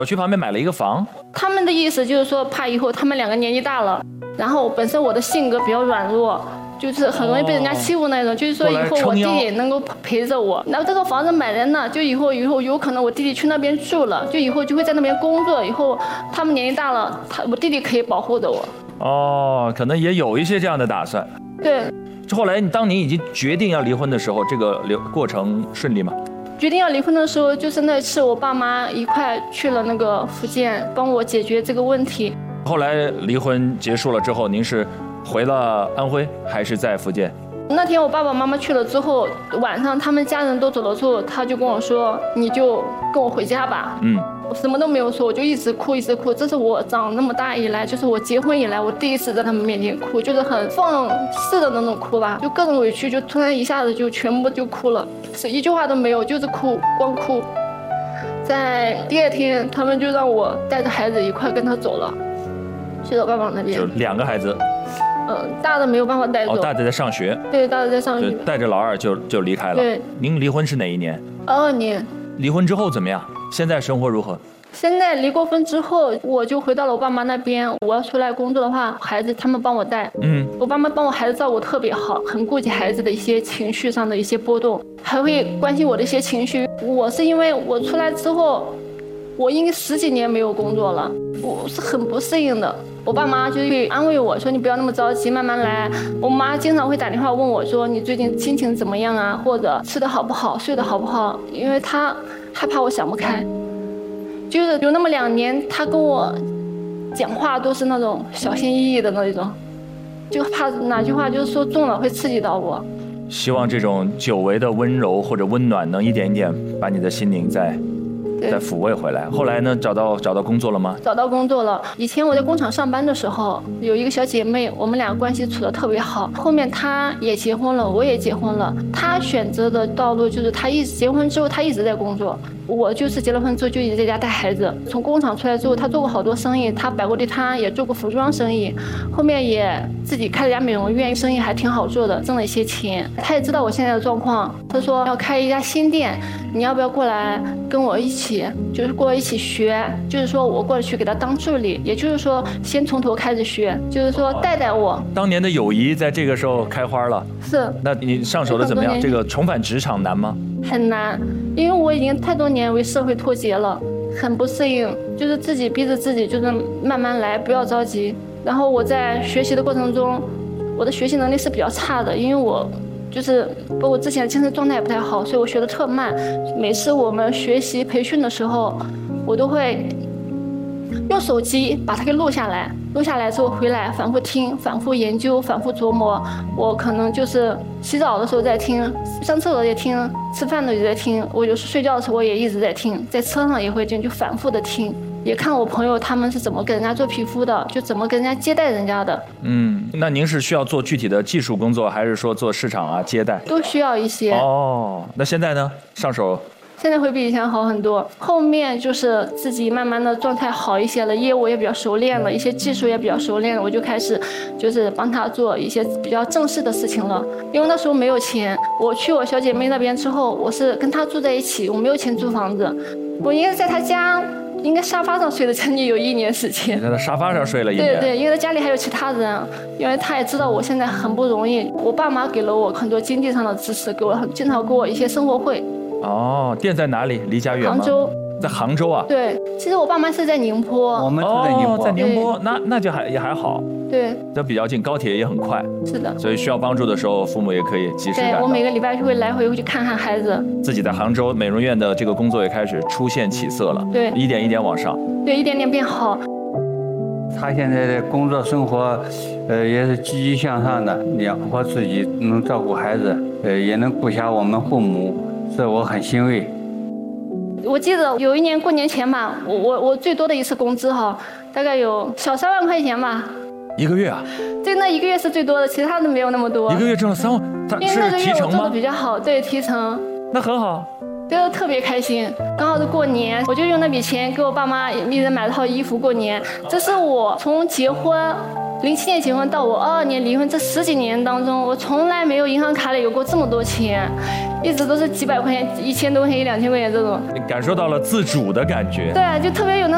我去旁边买了一个房。 他们的意思就是说，怕以后他们两个年纪大了，然后本身我的性格比较软弱，就是很容易被人家欺负那种，就是说以后我弟弟能够陪着我。然后这个房子买在那，就以后有可能我弟弟去那边住了，就以后就会在那边工作，以后他们年纪大了，我弟弟可以保护着我。 哦，可能也有一些这样的打算。 对。 后来当你已经决定要离婚的时候，这个过程顺利吗？ 决定要离婚的时候，就是那次我爸妈一块去了那个福建，帮我解决这个问题。 后来离婚结束了之后，您是回了安徽还是在福建？ 那天我爸爸妈妈去了之后，晚上他们家人都走了之后，他就跟我说：“你就跟我回家吧。”我什么都没有说，我就一直哭一直哭。这是我长那么大以来，就是我结婚以来，我第一次在他们面前哭，就是很放肆的那种哭吧，就各种委屈，就突然一下子就全部就哭了，是一句话都没有，就是哭，光哭。在第二天，他们就让我带着孩子一块跟他走了，去到爸爸那边。 就2个孩子。 大的没有办法带走。 大的在上学。 对，大的在上学。 带着老二就离开了。 对。 您离婚是哪一年 ？22年。 离婚之后怎么样？现在生活如何？ 现在离过婚之后，我就回到了我爸妈那边。我要出来工作的话，孩子他们帮我带。我爸妈帮我孩子照顾特别好，很顾及孩子的一些情绪上的一些波动，还会关心我的一些情绪。我是因为我出来之后，我应该10几年没有工作了，我是很不适应的。我爸妈就会安慰我说：“你不要那么着急，慢慢来。”我妈经常会打电话问我说：“你最近心情怎么样啊？或者吃得好不好，睡得好不好？”因为她害怕我想不开。就是有那么2年，她跟我讲话都是那种小心翼翼的那种，就怕哪句话就是说重了会刺激到我。 希望这种久违的温柔或者温暖能一点一点把你的心灵再抚慰回来。后来呢，找到工作了吗？找到工作了。以前我在工厂上班的时候，有一个小姐妹，我们俩关系处得特别好。后面她也结婚了，我也结婚了。她选择的道路就是她一直结婚之后，她一直在工作。我就是结了婚之后就一直在家带孩子。从工厂出来之后，她做过好多生意，她摆过地摊，也做过服装生意，后面也自己开了家美容院，生意还挺好做的，挣了一些钱。她也知道我现在的状况，她说要开一家新店，你要不要过来跟我一起，就是过来一起学，就是说我过去给她当助理，也就是说先从头开始学，就是说带带我。当年的友谊在这个时候开花了。是。那你上手的怎么样？这个重返职场难吗？很难，因为我已经太多年为社会脱节了，很不适应，就是自己逼着自己，就是慢慢来，不要着急。然后我在学习的过程中，我的学习能力是比较差的，因为我就是包括之前的精神状态也不太好，所以我学得特慢。每次我们学习培训的时候，我都会用手机把它给录下来，录下来之后回来反复听，反复研究，反复琢磨。我可能就是洗澡的时候在听，上厕所也听，吃饭的时候也在听，我就是睡觉的时候我也一直在听，在车上也会听，就反复的听。也看我朋友他们是怎么跟人家做皮肤的，就怎么跟人家接待人家的。那您是需要做具体的技术工作，还是说做市场啊接待？都需要一些。那现在呢？上手？现在会比以前好很多，后面就是自己慢慢的状态好一些了，业务也比较熟练了，一些技术也比较熟练了，我就开始就是帮他做一些比较正式的事情了。因为那时候没有钱，我去我小姐妹那边之后，我是跟她住在一起，我没有钱租房子，我应该在她家，应该沙发上睡了将近有1年时间。在她沙发上睡了1年。对，因为她家里还有其他人，因为她也知道我现在很不容易，我爸妈给了我很多经济上的支持，经常给我一些生活费。店在哪里？离家远吗？杭州。在杭州啊？对，其实我爸妈是在宁波。我们是在宁波。在宁波，那就也还好。对，这比较近，高铁也很快。是的。所以需要帮助的时候，父母也可以及时赶到。对，我每个礼拜就会来回去看看孩子。自己在杭州美容院的这个工作也开始出现起色了。对，一点一点往上。对，一点点变好。他现在的工作生活，也是积极向上的，养活自己，能照顾孩子，也能顾下我们父母。这我很欣慰。我记得有一年过年前吧，我最多的一次工资大概有小3万块钱吧。1个月啊？对，那1个月是最多的，其他的没有那么多。1个月挣了3万，因为那个月我做的比较好，对，提成。那很好。对，特别开心。刚好是过年，我就用那笔钱给我爸妈一人买了套衣服过年。这是我从结婚07年结婚到我22年离婚这10几年当中，我从来没有银行卡里有过这么多钱，一直都是几百块钱、1000多块钱、1000-2000块钱这种。你感受到了自主的感觉。对，就特别有那